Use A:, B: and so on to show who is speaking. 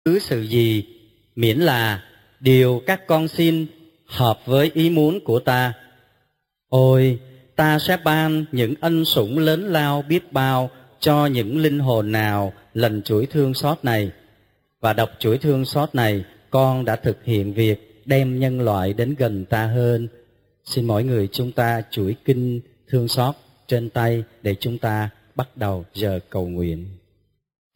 A: cứ sự gì, miễn là điều các con xin hợp với ý muốn của ta. Ôi, ta sẽ ban những ân sủng lớn lao biết bao cho những linh hồn nào lần chuỗi thương xót này. Và đọc chuỗi thương xót này, con đã thực hiện việc đem nhân loại đến gần ta hơn. Xin mỗi người chúng ta chuỗi kinh thương xót trên tay để chúng ta bắt đầu giờ cầu nguyện.